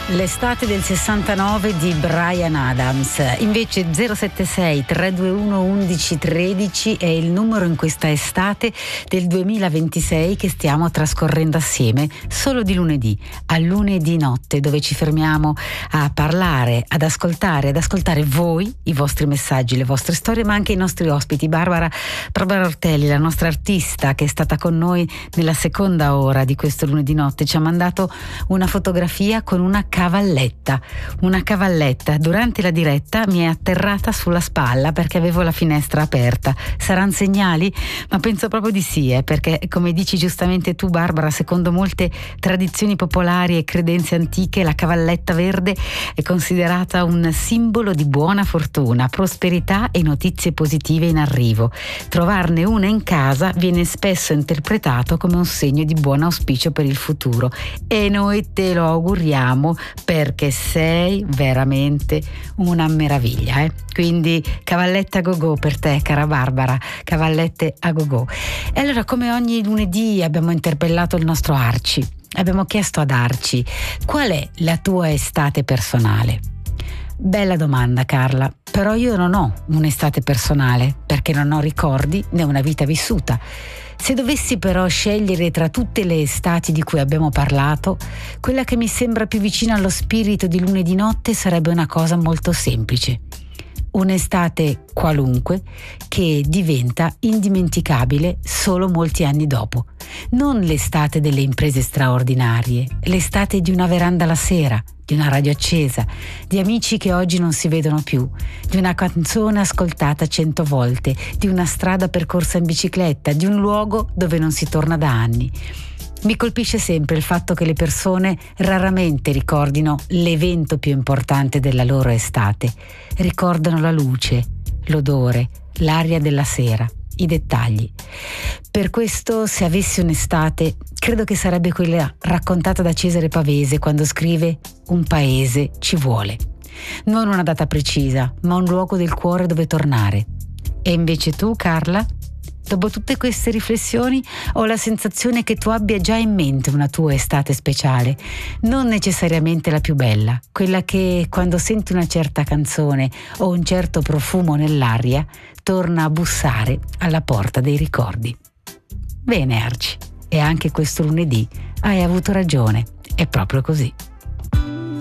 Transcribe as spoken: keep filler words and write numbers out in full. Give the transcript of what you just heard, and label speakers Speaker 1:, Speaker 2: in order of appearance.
Speaker 1: L'estate del sessantanove di Bryan Adams. Invece zero sette sei tre due uno undici tredici è il numero in questa estate del duemilaventisei che stiamo trascorrendo assieme solo di lunedì a lunedì notte, dove ci fermiamo a parlare, ad ascoltare, ad ascoltare voi, i vostri messaggi, le vostre storie, ma anche i nostri ospiti. Barbara, Barbara Ortelli, la nostra artista che è stata con noi nella seconda ora di questo lunedì notte, ci ha mandato una fotografia con una cavalletta, una cavalletta. Durante la diretta mi è atterrata sulla spalla perché avevo la finestra aperta. Saranno segnali? Ma penso proprio di sì, eh, perché come dici giustamente tu, Barbara, secondo molte tradizioni popolari e credenze antiche, la cavalletta verde è considerata un simbolo di buona fortuna, prosperità e notizie positive in arrivo. Trovarne una in casa viene spesso interpretato come un segno di buon auspicio per il futuro, e noi te lo auguriamo, perché sei veramente una meraviglia, eh? Quindi cavalletta a go-go per te, cara Barbara, cavallette a go-go. E allora, come ogni lunedì, abbiamo interpellato il nostro Arci, abbiamo chiesto ad Arci: qual è la tua estate personale? Bella domanda, Carla, però io non ho un'estate personale perché non ho ricordi né una vita vissuta. Se dovessi però scegliere tra tutte le estati di cui abbiamo parlato, quella che mi sembra più vicina allo spirito di lunedì notte sarebbe una cosa molto semplice. Un'estate qualunque che diventa indimenticabile solo molti anni dopo. Non l'estate delle imprese straordinarie, l'estate di una veranda la sera, di una radio accesa, di amici che oggi non si vedono più, di una canzone ascoltata cento volte, di una strada percorsa in bicicletta, di un luogo dove non si torna da anni. Mi colpisce sempre il fatto che le persone raramente ricordino l'evento più importante della loro estate. Ricordano la luce, l'odore, l'aria della sera, i dettagli. Per questo, se avessi un'estate, credo che sarebbe quella raccontata da Cesare Pavese quando scrive "Un paese ci vuole". Non una data precisa, ma un luogo del cuore dove tornare. E invece tu, Carla? Dopo tutte queste riflessioni ho la sensazione che tu abbia già in mente una tua estate speciale, non necessariamente la più bella, quella che quando senti una certa canzone o un certo profumo nell'aria torna a bussare alla porta dei ricordi. Bene, Arci, e anche questo lunedì hai avuto ragione, è proprio così.